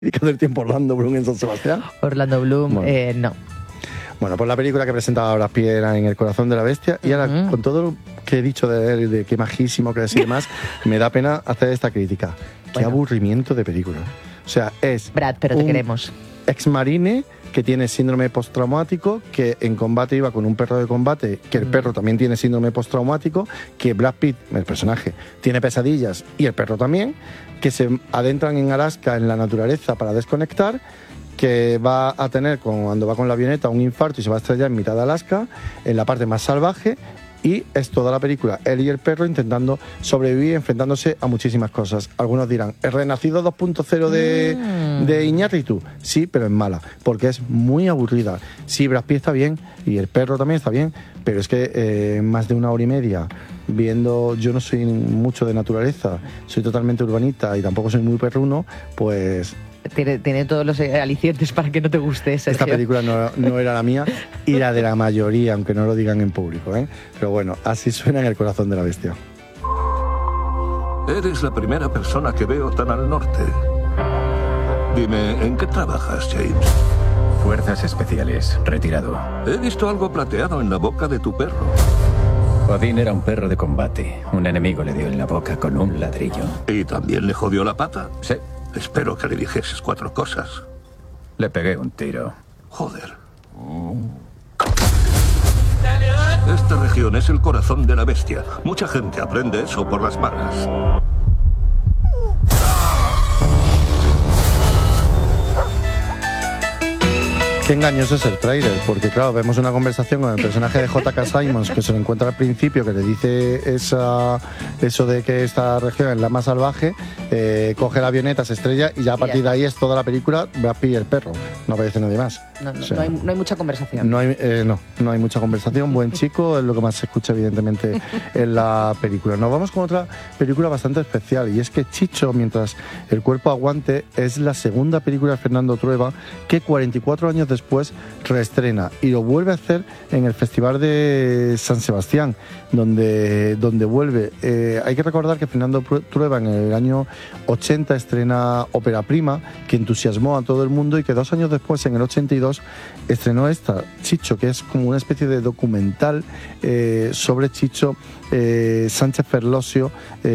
del tiempo Orlando Bloom en San Sebastián? Orlando Bloom, Bueno. no. Bueno, pues la película que presentaba Brad Pitt era En el corazón de la bestia. Y ahora, con todo lo que he dicho de él, de qué majísimo que es y demás, me da pena hacer esta crítica. Qué aburrimiento de película. O sea, es Brad, pero te un queremos. exmarine que tiene síndrome postraumático, que en combate iba con un perro de combate, que el perro también tiene síndrome postraumático, que Brad Pitt, el personaje, tiene pesadillas y el perro también, que se adentran en Alaska, en la naturaleza, para desconectar, que va a tener, cuando va con la avioneta, un infarto y se va a estrellar en mitad de Alaska, en la parte más salvaje, y es toda la película, él y el perro intentando sobrevivir, enfrentándose a muchísimas cosas. Algunos dirán, ¿el Renacido 2.0 de Iñárritu? Sí, pero es mala, porque es muy aburrida. Sí, Brad Pitt está bien, y el perro también está bien, pero es que más de 1 hora y media viendo, yo no soy mucho de naturaleza, soy totalmente urbanita y tampoco soy muy perruno, pues... Tiene todos los alicientes para que no te guste, Sergio. Esta película no era la mía y la de la mayoría, aunque no lo digan en público, ¿eh? Pero bueno, así suena En el corazón de la bestia. Eres la primera persona que veo tan al norte. Dime, ¿en qué trabajas, James? Fuerzas especiales, retirado. He visto algo plateado en la boca de tu perro. Odín era un perro de combate. Un enemigo le dio en la boca con un ladrillo. ¿Y también le jodió la pata? Sí. Espero que le dijeses 4 cosas. Le pegué un tiro. Joder. Esta región es el corazón de la bestia. Mucha gente aprende eso por las malas. Qué engañoso es el tráiler, porque claro, vemos una conversación con el personaje de J.K. Simmons, que se lo encuentra al principio, que le dice eso de que esta región es la más salvaje, coge la avioneta, se estrella y ya a partir de ahí es toda la película Brad Pitt y el perro, no aparece nadie más. No, O sea, no hay mucha conversación. No hay mucha conversación, buen chico, es lo que más se escucha evidentemente en la película. Nos vamos con otra película bastante especial, y es que Chicho, mientras el cuerpo aguante, es la segunda película de Fernando Trueba que 44 años después reestrena y lo vuelve a hacer en el Festival de San Sebastián, donde vuelve. Hay que recordar que Fernando Trueba en el año 80 estrena Ópera Prima, que entusiasmó a todo el mundo, y que 2 años después, en el 82, estrenó esta, Chicho, que es como una especie de documental sobre Chicho Sánchez Ferlosio,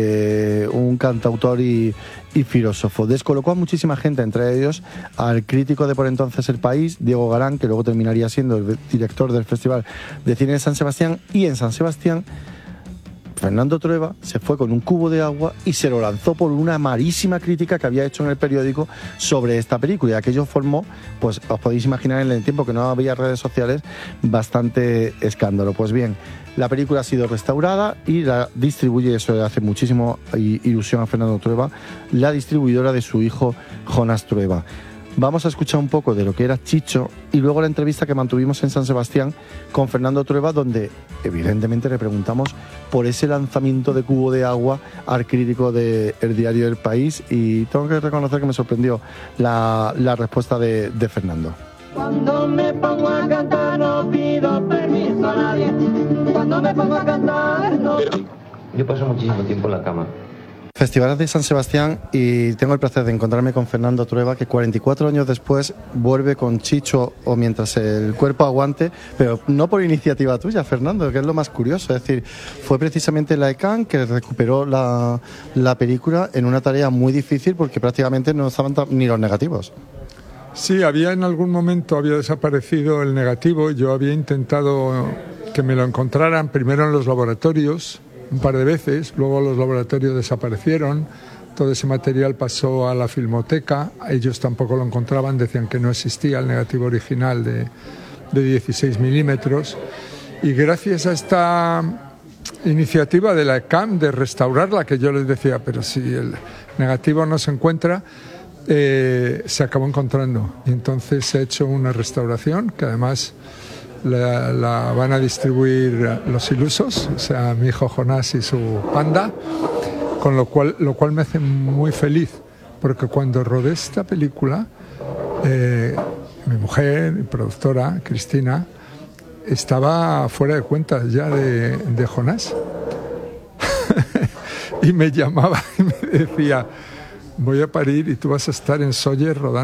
un cantautor y filósofo. Descolocó a muchísima gente, entre ellos al crítico de por entonces El País, Diego Garán, que luego terminaría siendo el director del Festival de Cine de San Sebastián. Y en San Sebastián, Fernando Trueba se fue con un cubo de agua y se lo lanzó por una malísima crítica que había hecho en el periódico sobre esta película, y aquello formó, pues os podéis imaginar, en el tiempo que no había redes sociales, bastante escándalo. Pues bien, la película ha sido restaurada y la distribuye, eso le hace muchísimo ilusión a Fernando Trueba, la distribuidora de su hijo Jonas Trueba. Vamos a escuchar un poco de lo que era Chicho y luego la entrevista que mantuvimos en San Sebastián con Fernando Trueba, donde evidentemente le preguntamos por ese lanzamiento de cubo de agua al crítico del diario El País, y tengo que reconocer que me sorprendió la respuesta de Fernando. Cuando me pongo a cantar no pido permiso a nadie. Cuando me pongo a cantar no... Yo paso muchísimo tiempo en la cama. Festivales de San Sebastián, y tengo el placer de encontrarme con Fernando Trueba, que 44 años después vuelve con Chicho o Mientras el cuerpo aguante, pero no por iniciativa tuya, Fernando, que es lo más curioso. Es decir, fue precisamente la ECAN que recuperó la película en una tarea muy difícil, porque prácticamente no estaban ni los negativos. Sí, en algún momento había desaparecido el negativo. Yo había intentado que me lo encontraran primero en los laboratorios un par de veces, luego los laboratorios desaparecieron, todo ese material pasó a la Filmoteca, ellos tampoco lo encontraban, decían que no existía el negativo original de 16 milímetros, y gracias a esta iniciativa de la ECAM de restaurarla, que yo les decía, pero si el negativo no se encuentra, se acabó encontrando, y entonces se ha hecho una restauración que además la van a distribuir los ilusos, o sea, mi hijo Jonás y su panda, con lo cual me hace muy feliz, porque cuando rodé esta película, mi mujer, mi productora, Cristina, estaba fuera de cuentas ya de Jonás. Y me llamaba y me decía, voy a parir y tú vas a estar en Sóller rodando